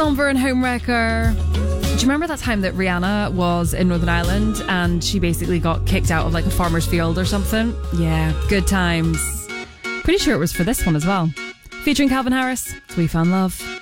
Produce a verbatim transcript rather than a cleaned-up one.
Somber and Homewrecker. Do you remember that time that Rihanna was in Northern Ireland and she basically got kicked out of like a farmer's field or something? Yeah, good times. Pretty sure it was for this one as well. Featuring Calvin Harris, We Found Love.